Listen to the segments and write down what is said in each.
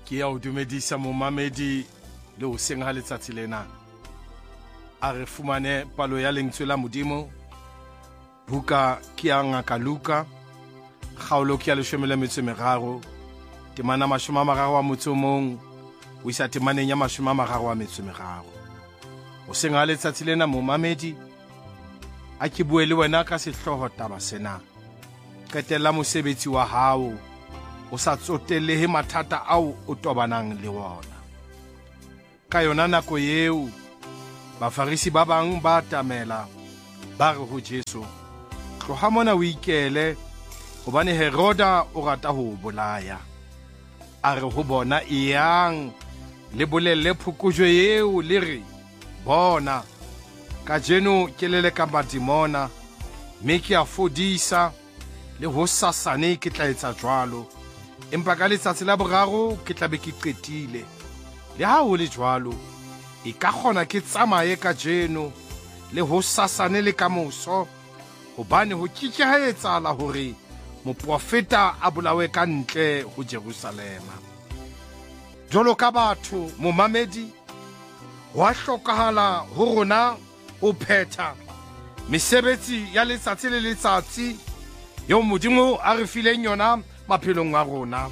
ke ya o dumedisa momamedi le o seng ha letsatsi lena a re fumane palo ya lentswe la modimo buka ke ya ngaka Luka kgaolo ke ya 13 temana 30 wa motsomong o isa temaneng ya 30 wa metsemegaro o seng ha letsatsi lena momamedi a ke bue le wena ka sehloho taba sena qetella mosebetsi wa hao o sa tsotelehe mathata ao o tobanang le wona ka yona nako yeo bafarisi ba bang ba tamela ba re ho Jesu tloha mona o ikele hobane Heroda o rata ho bolaya a re ho bona yang le bolelle phokojwe yeo le re bona ka jeno ke le ka badimona me ke a fodisa le ho sasane ke tla etsa jwalo empa ka letsatsi la boraro ke tla be ke qetile le ha ho le jwalo e ka kgona ke tsamaye ka jeno le ho sasane le ka moso hobane ho ha etsala hore moprofeta a bolawe ka ntle ho Jerusalema jolo ka batho momamedi wa hlokahala ho rona o phetha mesebetsi ya letsatsi le letsatsi yo modimo a re fileng yona maphelong a rona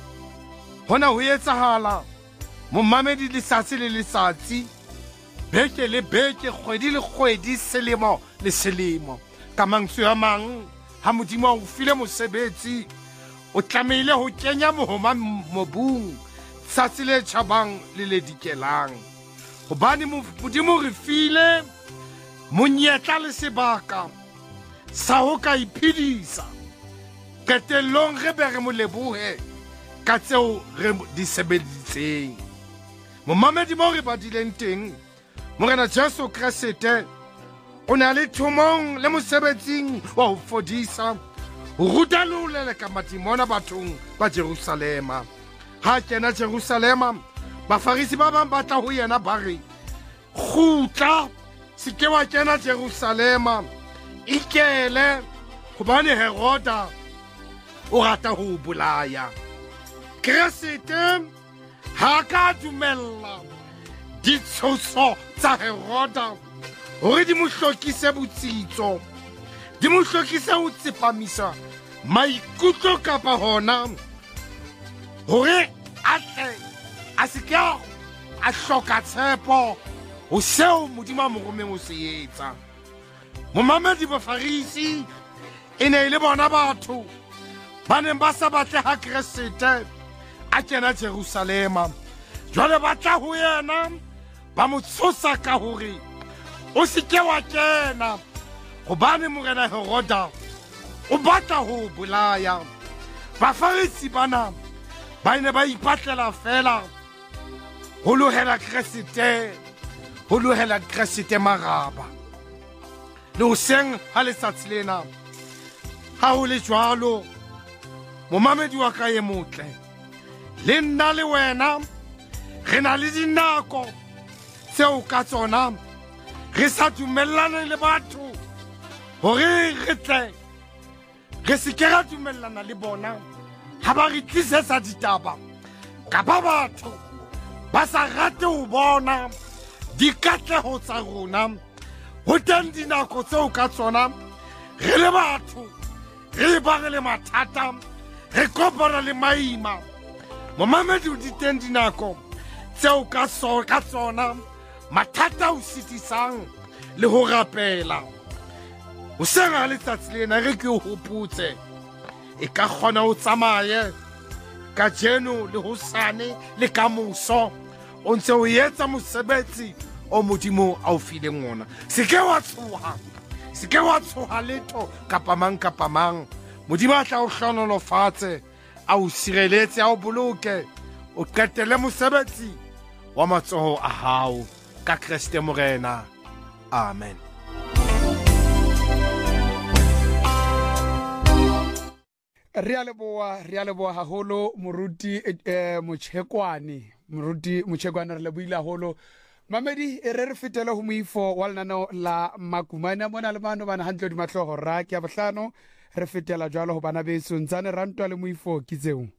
hona ho etsahala momamedi letsatsi le letsatsi beke le beke kgwedi le kgwedi selemo le selemo ka mantswe a mang ha modimo o file mosebetsi o tlamehile ho kenya mohoma mobung tsatsi le tjhabang le le dikelang hobane modimo re file monyetla le sebaka sa ho ka iphedisa qetellong re be re mo lebohe ka tseo re di sebeditseng momamedi mo re badileng teng morena Jesu Kriste o na le thomong le mosebetsing wa ho fodisa ho ruta le ho leleka madimona bathong ba Jerusalema ha kena Jerusalema bafarisi ba bang ba tla ho yena ba re khutla se ke wa kena Jerusalema ikele hobane Heroda o rata ho bolaya Kriste ha ka dumella ditshoso tsa Heroda hore di mo hlokise botsitso di mo hlokise ho tsepamisa maikutlo kapa hona hore a se ka a hloka tshepo ho seo modimo a mo romeng ho se etsa momamedi bafarisi e ne le bona batho ba neng ba sa batle ha Kriste a kena Jerusalema jwale ba tla ho yena ba mo tshosa ka hore o se ke wa kena hobane morena Heroda o batla ho bolaya bafarisi bana ba ne ba ipatlela fela ho lohela Kriste maraba le ho seng ha letsatsi lena ha ho le jwalo momamedi wa ka ye motle le nna le wena re na le dinako tseo ka tsona re sa dumellane le batho hore re tle re se ke ra dumellana le bona ha ba re tlisetsa ditaba ka ba batho ba sa rate ho bona dikatleho tsa rona ho teng dinako tseo ka tsona re le batho re ba re le mathata re kopana le maima momamedi o di teng dinako tseo ka tsona mathata o sitisang le ho rapela o seng letsatsi lena re ke o hopotse e ka kgona ho tsamaye ka jeno le hosane le ka moso o ntse o etsa mosebetsi o modimo a o fileng ona se ke wa tshoha letho kapa mang modimo a tla o hlonolofatse a o sireletse a o boloke o qetele mosebetsi wa matsoho a hao ka Kriste morena amen re a leboha haholo moruti motjhekwane re lebohile haholo mamedi e re fetele ho moifo wa lenaneo la makumane mona le bana bana hantle di matloho ra ke ya bohlano re fetela jwalo ho bana beso ntsane rantwa le moifo ke tseo